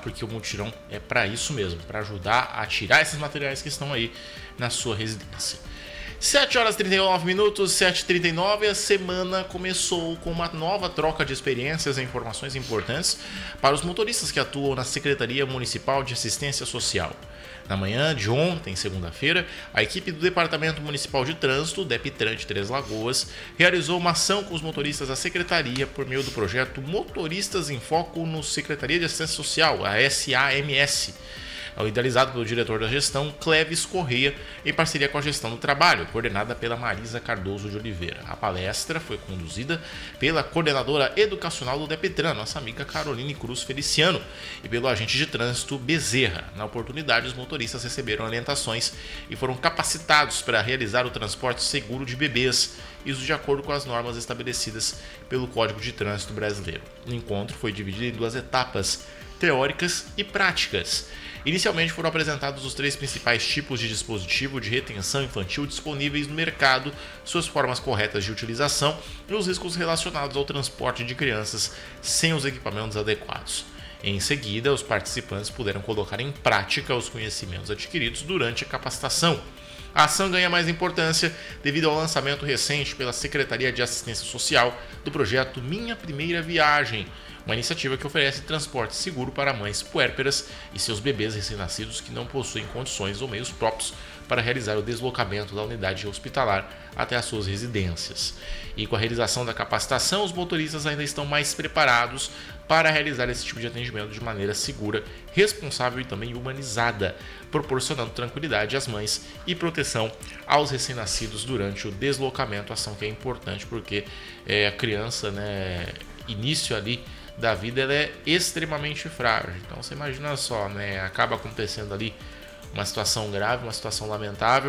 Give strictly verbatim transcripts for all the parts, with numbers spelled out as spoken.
porque o mutirão é para isso mesmo, para ajudar a tirar esses materiais que estão aí na sua residência. sete horas e trinta e nove minutos, sete e trinta e nove, a semana começou com uma nova troca de experiências e informações importantes para os motoristas que atuam na Secretaria Municipal de Assistência Social. Na manhã de ontem, segunda-feira, a equipe do Departamento Municipal de Trânsito, DEPTRAN de Três Lagoas, realizou uma ação com os motoristas da Secretaria por meio do projeto Motoristas em Foco no Secretaria de Assistência Social, a S A M S. Idealizado pelo diretor da gestão, Cleves Correia, em parceria com a gestão do trabalho, coordenada pela Marisa Cardoso de Oliveira. A palestra foi conduzida pela coordenadora educacional do DEPTRAN, nossa amiga Caroline Cruz Feliciano, e pelo agente de trânsito Bezerra. Na oportunidade, os motoristas receberam orientações e foram capacitados para realizar o transporte seguro de bebês, isso de acordo com as normas estabelecidas pelo Código de Trânsito Brasileiro. O encontro foi dividido em duas etapas, teóricas e práticas. Inicialmente foram apresentados os três principais tipos de dispositivo de retenção infantil disponíveis no mercado, suas formas corretas de utilização e os riscos relacionados ao transporte de crianças sem os equipamentos adequados. Em seguida, os participantes puderam colocar em prática os conhecimentos adquiridos durante a capacitação. A ação ganha mais importância devido ao lançamento recente pela Secretaria de Assistência Social do projeto Minha Primeira Viagem, uma iniciativa que oferece transporte seguro para mães puérperas e seus bebês recém-nascidos que não possuem condições ou meios próprios para realizar o deslocamento da unidade hospitalar até as suas residências. E com a realização da capacitação, os motoristas ainda estão mais preparados para realizar esse tipo de atendimento de maneira segura, responsável e também humanizada, proporcionando tranquilidade às mães e proteção aos recém-nascidos durante o deslocamento, ação que é importante porque é, a criança, né, início ali da vida, ela é extremamente frágil. Então você imagina só, né, acaba acontecendo ali uma situação grave, uma situação lamentável,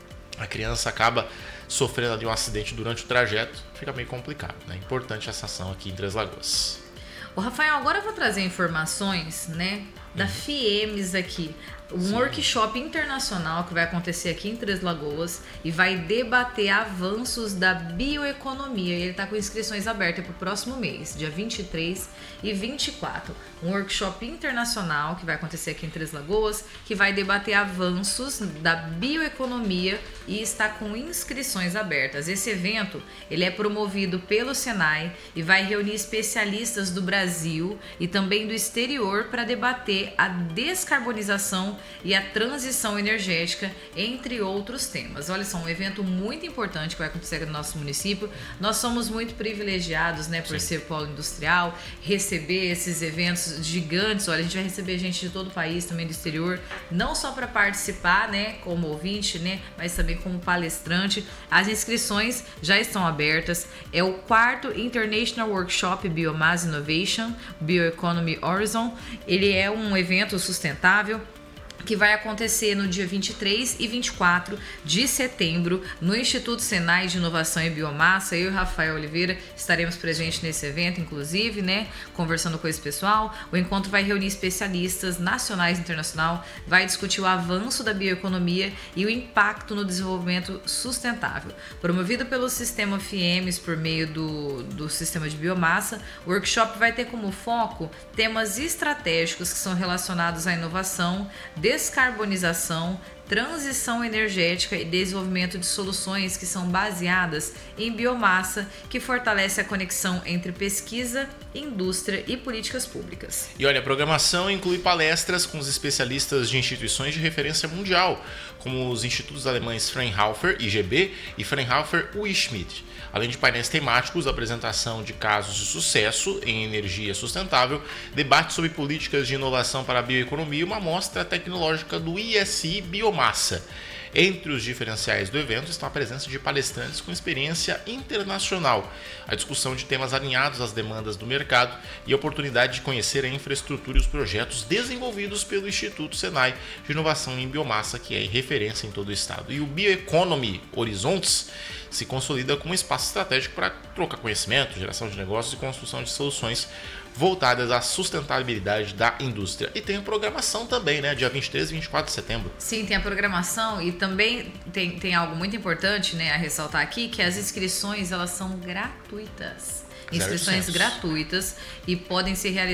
a criança acaba sofrendo ali um acidente durante o trajeto, fica meio complicado, né? Importante essa ação aqui em Três Lagoas. O Rafael, agora eu vou trazer informações, né, da F I E M S aqui. Um Sim. workshop internacional que vai acontecer aqui em Três Lagoas e vai debater avanços da bioeconomia. E ele está com inscrições abertas para o próximo mês, dia vinte e três e vinte e quatro. Um workshop internacional que vai acontecer aqui em Três Lagoas, que vai debater avanços da bioeconomia e está com inscrições abertas. Esse evento ele é promovido pelo Senai e vai reunir especialistas do Brasil e também do exterior para debater a descarbonização e a transição energética, entre outros temas. Olha só, um evento muito importante que vai acontecer no nosso município. Nós somos muito privilegiados, né, por Sim. ser polo industrial, receber esses eventos gigantes. Olha, a gente vai receber gente de todo o país, também do exterior, não só para participar, né, como ouvinte, né, mas também como palestrante. As inscrições já estão abertas. É o quarto International Workshop Biomass Innovation, Bioeconomy Horizon. Ele é um evento sustentável que vai acontecer no dia vinte e três e vinte e quatro de setembro no Instituto Senai de Inovação e Biomassa. Eu e Rafael Oliveira estaremos presentes nesse evento, inclusive, né, conversando com esse pessoal. O encontro vai reunir especialistas nacionais e internacional, vai discutir o avanço da bioeconomia e o impacto no desenvolvimento sustentável. Promovido pelo sistema F I E M S por meio do, do sistema de biomassa, o workshop vai ter como foco temas estratégicos que são relacionados à inovação, descarbonização, transição energética e desenvolvimento de soluções que são baseadas em biomassa, que fortalece a conexão entre pesquisa, indústria e políticas públicas. E olha, a programação inclui palestras com os especialistas de instituições de referência mundial, como os institutos alemães Fraunhofer I G B e Fraunhofer U I Schmidt, além de painéis temáticos, apresentação de casos de sucesso em energia sustentável, debate sobre políticas de inovação para a bioeconomia e uma mostra tecnológica do I S I Biomassa. Entre os diferenciais do evento estão a presença de palestrantes com experiência internacional, a discussão de temas alinhados às demandas do mercado e a oportunidade de conhecer a infraestrutura e os projetos desenvolvidos pelo Instituto Senai de Inovação em Biomassa, que é referência em todo o estado. E o Bioeconomy Horizontes se consolida como um espaço estratégico para trocar conhecimento, geração de negócios e construção de soluções voltadas à sustentabilidade da indústria. E tem a programação também, né? Dia vinte e três e vinte e quatro de setembro. Sim, tem a programação e também tem, tem algo muito importante, né, a ressaltar aqui, que as inscrições elas são gratuitas. Inscrições gratuitas e podem ser realizadas